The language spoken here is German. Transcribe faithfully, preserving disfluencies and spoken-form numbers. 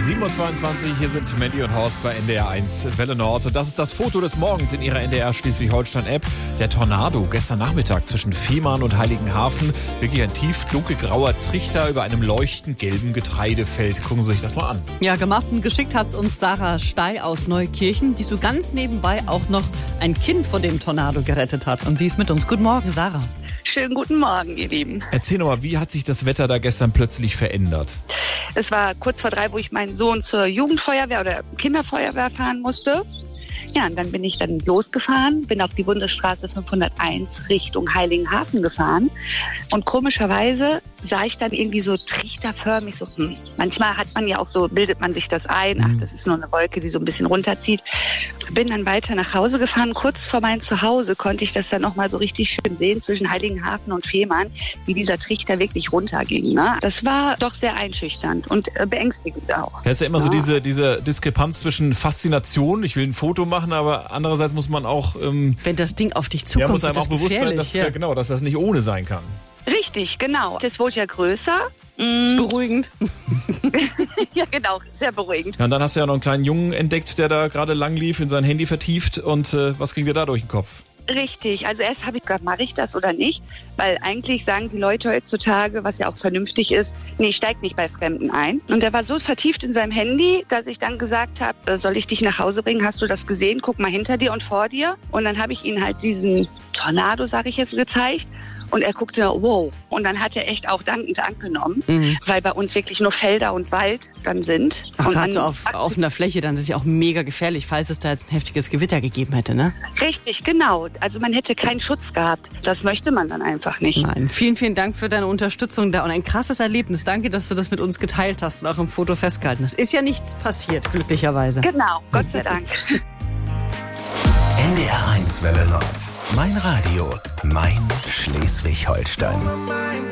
sieben Uhr zweiundzwanzig, hier sind Mandy und Horst bei N D R eins Welle Nord. Und das ist das Foto des Morgens in ihrer N D R Schleswig-Holstein-App. Der Tornado gestern Nachmittag zwischen Fehmarn und Heiligenhafen. Wirklich ein tief dunkelgrauer Trichter über einem leuchtend gelben Getreidefeld. Gucken Sie sich das mal an. Ja, gemacht und geschickt hat's uns Sarah Stey aus Neukirchen, die so ganz nebenbei auch noch ein Kind vor dem Tornado gerettet hat. Und sie ist mit uns. Guten Morgen, Sarah. Schönen guten Morgen, ihr Lieben. Erzähl doch mal, wie hat sich das Wetter da gestern plötzlich verändert? Es war kurz vor drei, wo ich meinen Sohn zur Jugendfeuerwehr oder Kinderfeuerwehr fahren musste. Ja, und dann bin ich dann losgefahren, bin auf die Bundesstraße fünfhunderteins Richtung Heiligenhafen gefahren. Und komischerweise sah ich dann irgendwie so trichterförmig, so, hm. Manchmal hat man ja auch so, bildet man sich das ein, ach, das ist nur eine Wolke, die so ein bisschen runterzieht. Bin dann weiter nach Hause gefahren. Kurz vor meinem Zuhause konnte ich das dann nochmal so richtig schön sehen zwischen Heiligenhafen und Fehmarn, wie dieser Trichter wirklich runterging. Ne? Das war doch sehr einschüchternd und äh, beängstigend auch. Ja, ist ja immer ja. so diese, diese Diskrepanz zwischen Faszination, ich will ein Foto machen, aber andererseits muss man auch... Ähm, Wenn das Ding auf dich zukommt, ja, muss einem wird auch das bewusst sein, dass, ja. ja, genau, dass das nicht ohne sein kann. Richtig, genau. Das wurde ja größer. Mm. Beruhigend. Ja, genau. Sehr beruhigend. Ja, und dann hast du ja noch einen kleinen Jungen entdeckt, der da gerade lang lief, in sein Handy vertieft. Und äh, was ging dir da durch den Kopf? Richtig. Also erst habe ich gedacht, mache ich das oder nicht? Weil eigentlich sagen die Leute heutzutage, was ja auch vernünftig ist, nee, steig nicht bei Fremden ein. Und er war so vertieft in seinem Handy, dass ich dann gesagt habe, soll ich dich nach Hause bringen? Hast du das gesehen? Guck mal hinter dir und vor dir. Und dann habe ich ihm halt diesen Tornado, sage ich jetzt, gezeigt. Und er guckte, wow. Und dann hat er echt auch dankend angenommen, mhm. weil bei uns wirklich nur Felder und Wald dann sind. Ach, und gerade so auf offener Fläche, dann ist es ja auch mega gefährlich, falls es da jetzt ein heftiges Gewitter gegeben hätte, ne? Richtig, genau. Also man hätte keinen Schutz gehabt. Das möchte man dann einfach nicht. Nein, vielen, vielen Dank für deine Unterstützung da und ein krasses Erlebnis. Danke, dass du das mit uns geteilt hast und auch im Foto festgehalten hast. Ist ja nichts passiert, glücklicherweise. Genau, Gott sei Dank. N D R eins Welle Nord. Mein Radio, mein Schleswig-Holstein.